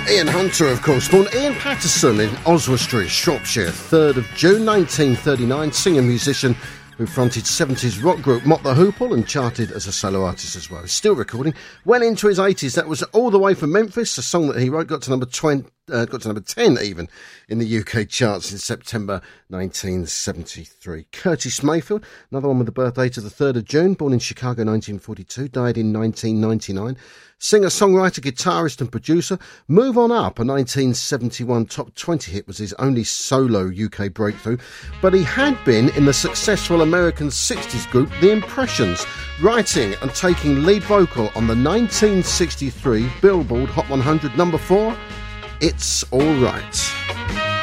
Ian Hunter, of course, born Ian Patterson in Oswestry, Shropshire, 3rd of June 1939, singer musician who fronted 70s rock group Mott the Hoople and charted as a solo artist as well. He's still recording. Well into his 80s. That was All the Way from Memphis, a song that he wrote, got to number 10 even in the UK charts in September 1973. Curtis Mayfield, another one with the birth date of the 3rd of June, born in Chicago 1942, died in 1999. Singer, songwriter, guitarist and producer. Move On Up, a 1971 top 20 hit, was his only solo UK breakthrough, but he had been in the successful American 60s group The Impressions, writing and taking lead vocal on the 1963 Billboard Hot 100 number 4, It's All Right.